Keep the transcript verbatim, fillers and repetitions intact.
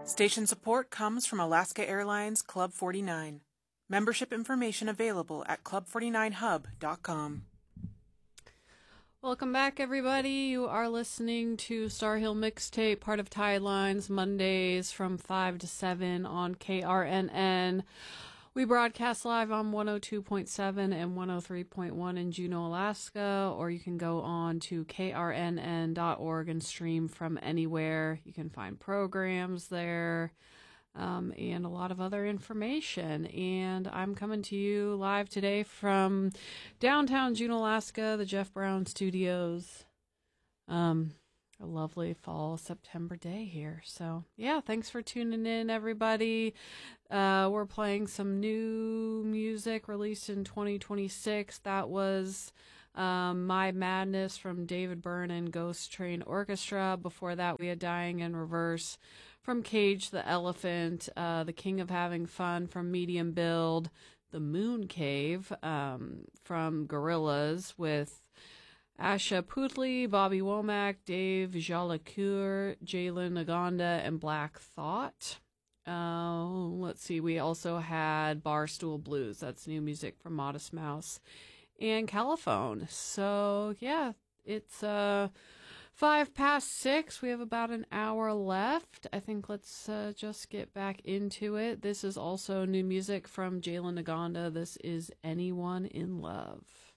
Station support comes from Alaska Airlines Club forty-nine. Membership information available at club forty-nine hub dot com. Welcome back, everybody. You are listening to Star Hill Mixtape, part of Tidelines, Mondays from five to seven on K R N N. We broadcast live on one oh two point seven and one oh three point one in Juneau, Alaska, or you can go on to K R N N dot org and stream from anywhere. You can find programs there um, and a lot of other information. And I'm coming to you live today from downtown Juneau, Alaska, the Jeff Brown Studios. Um, a lovely fall September day here. So, yeah, thanks for tuning in, everybody. Uh, we're playing some new music released in twenty twenty-six. That was um, My Madness from David Byrne and Ghost Train Orchestra. Before that, we had Dying in Reverse from Cage the Elephant, uh, The King of Having Fun from Medium Build, The Moon Cave um, from Gorillaz with Asha Putley, Bobby Womack, Dave Jalacoeur, Jalen Naganda, and Black Thought. Uh, let's see, we also had Barstool Blues. That's new music from Modest Mouse and Caliphone. So, yeah, it's uh, five past six. We have about an hour left. I think let's uh, just get back into it. This is also new music from Jalen Naganda. This is Anyone in Love.